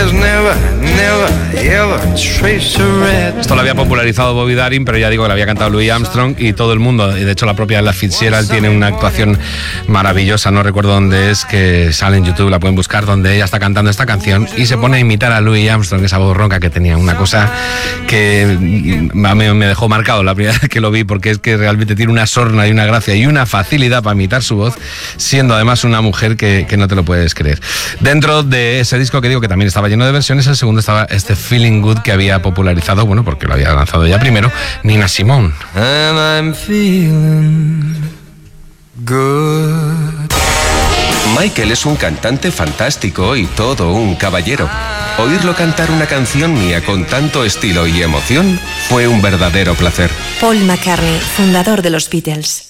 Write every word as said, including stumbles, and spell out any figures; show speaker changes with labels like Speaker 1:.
Speaker 1: there's never, never, ever trace of red.
Speaker 2: Esto lo había popularizado Bobby Darin, pero ya digo que lo había cantado Louis Armstrong y todo el mundo. Y de hecho la propia Ella Fitzgerald tiene una actuación maravillosa, no recuerdo dónde es, que sale en YouTube, la pueden buscar, donde ella está cantando esta canción y se pone a imitar a Louis Armstrong, esa voz ronca que tenía, una cosa que me, me dejó marcado la primera vez que lo vi, porque es que realmente tiene una sorna y una gracia y una facilidad para imitar su voz, siendo además una mujer que, que no te lo puedes creer. Dentro de ese disco que digo que también estaba lleno de versiones, el segundo estaba este Feeling Good que había popularizado, bueno, porque lo había lanzado ya primero, Nina Simone.
Speaker 1: And I'm feeling good.
Speaker 3: Michael es un cantante fantástico y todo un caballero. Oírlo cantar una canción mía con tanto estilo y emoción fue un verdadero placer.
Speaker 4: Paul McCartney, fundador de los Beatles.